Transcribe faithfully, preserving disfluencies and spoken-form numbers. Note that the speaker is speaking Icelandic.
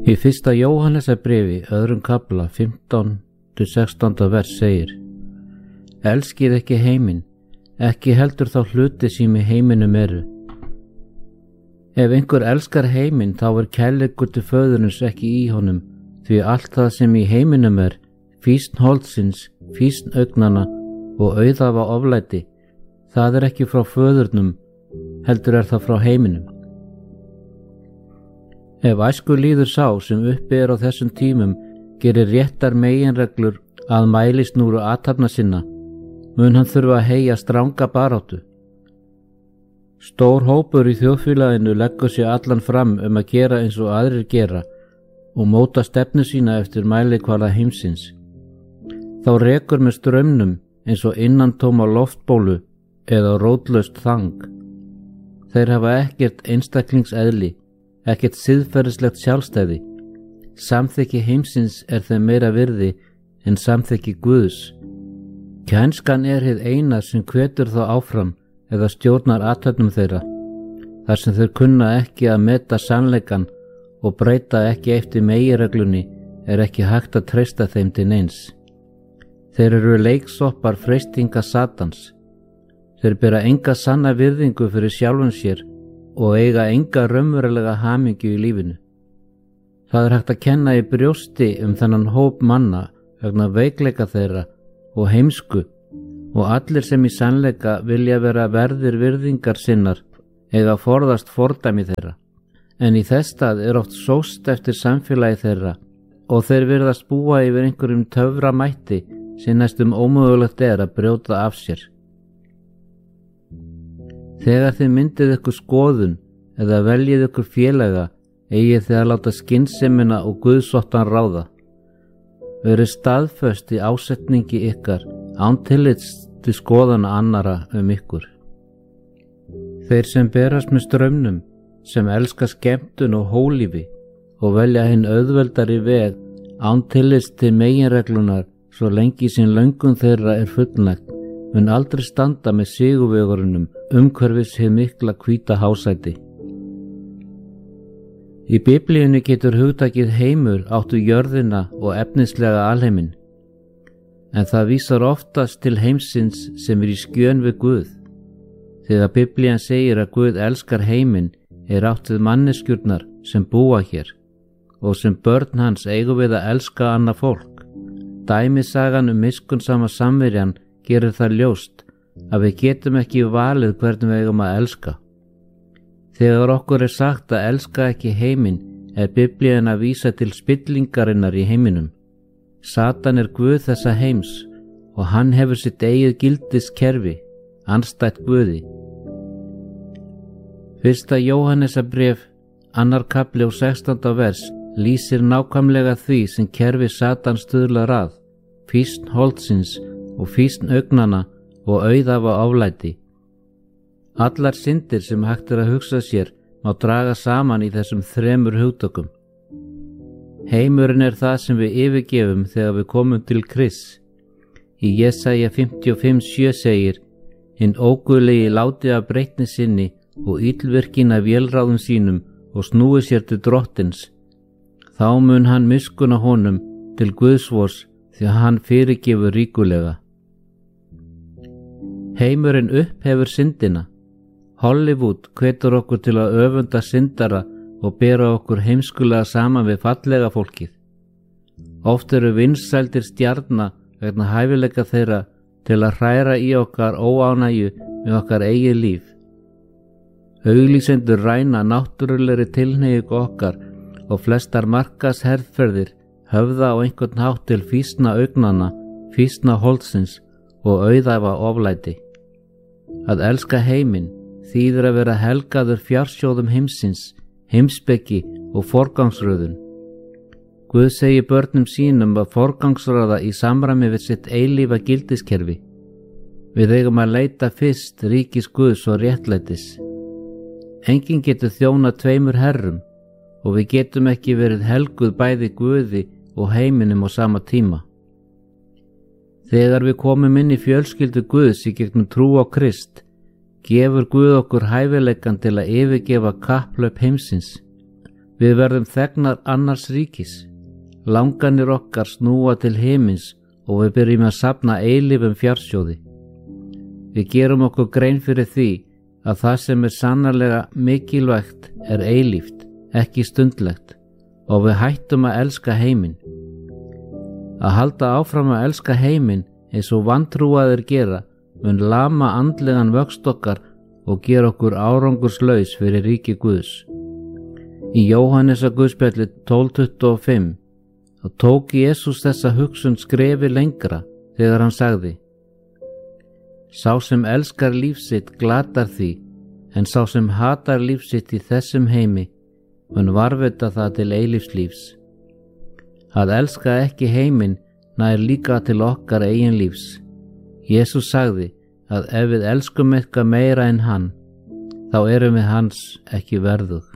Í fyrsta Jóhannesarbréfi, öðrum kafla, fimmtán til sextán vers segir: Elskið ekki heiminn, ekki heldur þá hluti sem í heiminum eru. Ef einhver elskar heiminn, þá er kærleikur til föðurins ekki í honum, því allt það sem í heiminum er, fýsn holdsins, fýsn augnanna og auðafa oflæti, það er ekki frá föðurnum, heldur er það frá heiminum. Ef æsku líður sá sem uppi er á þessum tímum gerir réttar meginreglur að mælisnúru athafna sinna, mun hann þurfa að heyja stranga baráttu. Stór hópur í þjóðfélaginu leggur sér allan fram um að gera eins og aðrir gera og móta stefnu sína eftir mælikvarða heimsins. Þá rekur með straumnum eins og innantóma loftbólu eða rótlaust þang. Þeir hafa ekkert einstaklingseðli, ekkert siðferðislegt sjálfstæði. Samþykki heimsins er þeim meira virði en samþykki Guðs. Kænskan er hið eina sem hvetur þá áfram eða stjórnar athöfnum þeirra, þar sem þeir kunna ekki að meta sannleikan og breyta ekki eftir meginreglunni er ekki hægt að treysta þeim til neins. Þeir eru leiksoppar freistinga Satans. Þeir bera enga sanna virðingu fyrir sjálfum sér og eiga enga raunverulega hamingju í lífinu. Það er hægt að kenna í brjósti um þennan hóp manna vegna veikleika þeirra og heimsku, og allir sem í sannleika vilja vera verðir virðingar sinnar eiga forðast fordæmi þeirra. En í þess stað er oft sóst eftir samfélagi þeirra og þeir virðast búa yfir einhverjum töfra mætti sem næstum ómögulegt er að brjóta af sér. Þegar þið myndið ykkur skoðun eða veljið ykkur félaga, eigið þið að láta skynsemina og guðsóttan ráða. Verið staðföst í ásetningi ykkar án tillits til skoðana annara um ykkur. Þeir sem berast með straumnum, sem elska skemmtun og hólífi og velja hinn auðveldari veg án tillits til meginreglunar svo lengi sem löngun þeirra er fullnægt, mun aldrei standa með sigurvegurunum umhverfis hið mikla hvíta hásæti. Í Biblíunni getur hugtakið heimur áttu jörðina og efnislega alheiminn, en það vísar oftast til heimsins sem er í skjön við Guð. Þegar Biblían segir að Guð elskar heiminn er átt við manneskjurnar sem búa hér og sem börn hans eigum við að elska annað fólk. Dæmisagan um miskunnsama samverjan gerir það ljóst að við getum ekki valið hvernig við eigum að elska. Þegar okkur er sagt að elska ekki heiminn er Biblían að vísa til spillingarinnar í heiminum. Satan er Guð þessa heims og hann hefur sitt eigið gildiskerfi, andstætt Guði. Fyrsta Jóhannesarbréf, annar kafli og sextánda vers lýsir nákvæmlega því sem kerfi Satans stuðlar að, fýsn holdsins og fýsn augnanna og auðafa oflæti. Allar syndir sem hægt er að hugsa sér má draga saman í þessum þremur hugtökum. Heimurinn er það sem við yfirgefum þegar við komum til Krists. Í Jesaja fimmtíu og fimm sjö segir: Hinn óguðlegi láti af breytni sinni og illvirkin af vélráðum sínum og snúi sér til drottins. Þá mun hann miskuna honum til Guðsvors því að hann fyrirgefur ríkulega. Heimurinn upphefur syndina. Hollywood hvetur okkur til að öfunda syndara og bera okkur heimskulega saman við fallega fólkið. Oft eru vinsældir stjarna vegna hæfileika þeirra til að hræra í okkar óánægju með okkar eigið líf. Auglýsendur ræna náttúrulegri tilhneigingu okkar og flestar markaðsherferðir höfða á einhvern hátt til fýsna augnanna, fýsna holdsins og auðæfa oflæti. Að elska heiminn þýðir að vera helgaður fjársjóðum heimsins, heimspeki og forgangsröðun. Guð segir börnum sínum að forgangsröða í samræmi við sitt eilífa gildiskerfi. Við eigum að leita fyrst ríkis Guðs og réttlætis. Enginn getur þjónað tveimur herrum og við getum ekki verið helguð bæði Guði og heiminum á sama tíma. Þegar við komum inn í fjölskyldu Guðs í gegnum trú á Krist, gefur Guð okkur hæfileikan til að yfirgefa kapplaup heimsins. Við verðum þegnar annars ríkis. Langanir okkar snúa til himins og við byrjum að safna eilífum fjársjóði. Við gerum okkur grein fyrir því að það sem er sannarlega mikilvægt er eilíft, ekki stundlegt, og við hættum að elska heiminn. Að halda áfram að elska heiminn eins og vantrúaðir gera mun lama andlegan vöxt okkar og gera okkur árangurslaus fyrir ríki Guðs. Í Jóhannesa Guðspjalli tólf tuttugu og fimm þá tók Jesús þessa hugsun skrefi lengra þegar hann sagði: Sá sem elskar líf sitt glatar því, en sá sem hatar líf sitt í þessum heimi mun varðveita það til eilífs. Að elska ekki heiminn nær líka til okkar eigin lífs. Jesús sagði að ef við elskum eitthvað meira en hann, þá erum við hans ekki verðug.